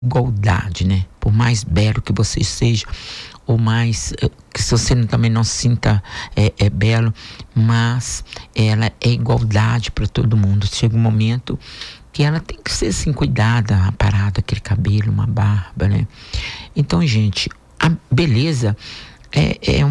igualdade, né? Por mais belo que você seja, ou mais que se você também não se sinta belo, mas ela é igualdade para todo mundo. Chega um momento que ela tem que ser assim, cuidada, aparada, aquele cabelo, uma barba, né? Então, gente, a beleza é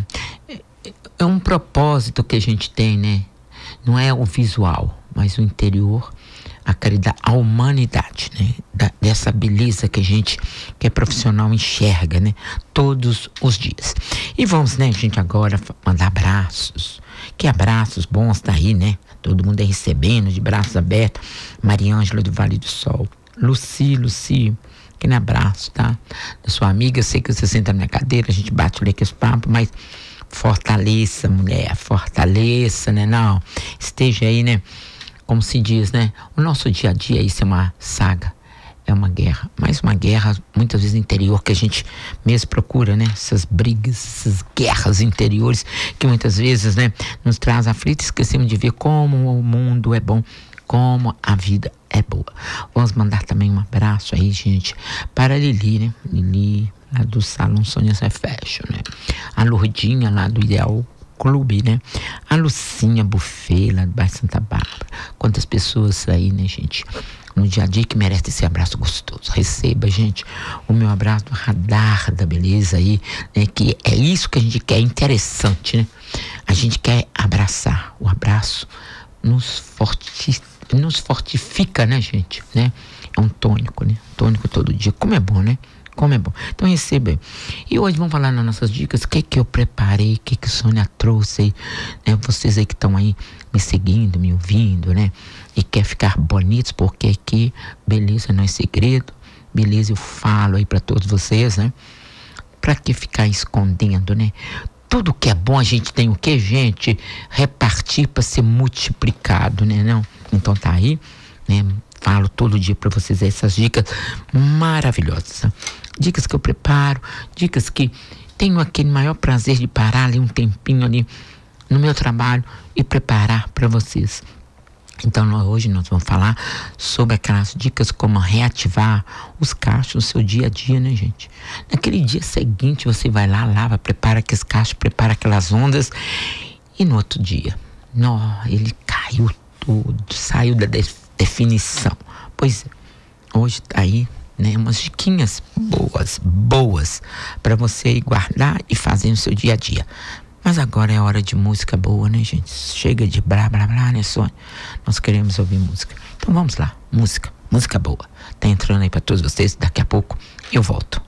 um propósito que a gente tem, né? Não é o visual, mas o interior, a caridade, a humanidade, né? Dessa beleza que a gente, que é profissional, enxerga, né? Todos os dias. E vamos, né, gente, agora mandar abraços. Que abraços bons daí, né? Todo mundo aí recebendo, de braços abertos. Mariângela do Vale do Sol. Luci, aquele abraço, tá? Da sua amiga, eu sei que você senta na minha cadeira, a gente bate ali aqueles papos, mas fortaleça, mulher, fortaleça, né? Não, esteja aí, né? Como se diz, né? O nosso dia a dia, isso é uma saga, é uma guerra, mas uma guerra muitas vezes interior que a gente mesmo procura, né? Essas brigas, essas guerras interiores que muitas vezes, né, nos traz aflito. Esquecemos de ver como o mundo é bom, como a vida é boa. Vamos mandar também um abraço aí, gente, para a Lili, né? Lili, lá do Salão Sônia Fashion, né? A Lourdinha, lá do Ideal Clube, né? A Lucinha Buffet, lá do bairro Santa Bárbara. Quantas pessoas aí, né, gente, no dia a dia que merece esse abraço gostoso. Receba, gente, o meu abraço do radar da beleza aí, né? Que é isso que a gente quer, é interessante, né? A gente quer abraçar. O abraço nos fortifica, né, gente, né? É um tônico, né? Tônico todo dia. Como é bom, né? Como é bom. Então receba aí. E hoje vamos falar nas nossas dicas, o que eu preparei, o que a Sônia trouxe aí, né? Vocês aí que estão aí me seguindo, me ouvindo, né? E quer ficar bonitos, porque aqui beleza não é segredo. Beleza eu falo aí para todos vocês, né? Pra que ficar escondendo, né? Tudo que é bom a gente tem o que, gente? Repartir para ser multiplicado, né? Não? Então tá aí, né? Falo todo dia para vocês essas dicas maravilhosas, né? Dicas que eu preparo, dicas que tenho aquele maior prazer de parar ali um tempinho ali no meu trabalho e preparar para vocês. Então hoje nós vamos falar sobre aquelas dicas como reativar os cachos no seu dia a dia, né, gente? Naquele dia seguinte você vai lá, lava, prepara aqueles cachos, prepara aquelas ondas e no outro dia, ele caiu tudo, saiu da definição. Pois é, hoje tá aí, né, umas diquinhas boas para você ir guardar e fazer no seu dia a dia. Mas agora é hora de música boa, né, gente? Chega de blá, né, Sônia? Nós queremos ouvir música. Então vamos lá, música boa. Tá entrando aí para todos vocês, daqui a pouco eu volto.